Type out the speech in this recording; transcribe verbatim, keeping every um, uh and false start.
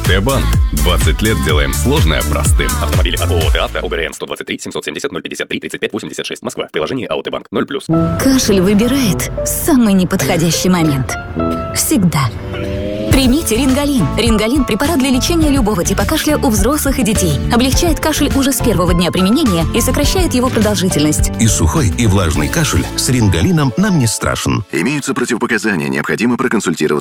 АТ-банк. двадцать лет делаем сложное простым. Автомобили от ООО «ТАВТО», УГРН сто двадцать три семьсот семьдесят ноль пятьдесят три тридцать пять восемьдесят шесть, Москва. Приложение АОТ-банк ноль плюс. Кашель выбирает самый неподходящий момент. Всегда. Примите Рингалин. Рингалин – препарат для лечения любого типа кашля у взрослых и детей. Облегчает кашель уже с первого дня применения и сокращает его продолжительность. И сухой, и влажный кашель с Рингалином нам не страшен. Имеются противопоказания, необходимо проконсультироваться